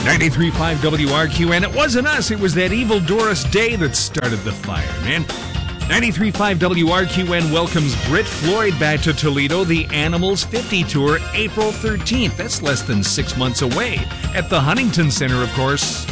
93.5 WRQN. It wasn't us. It was that evil Doris Day that started the fire, man. 93.5 WRQN welcomes Britt Floyd back to Toledo. The Animals 50 Tour, April 13th. That's less than 6 months away. At the Huntington Center, of course.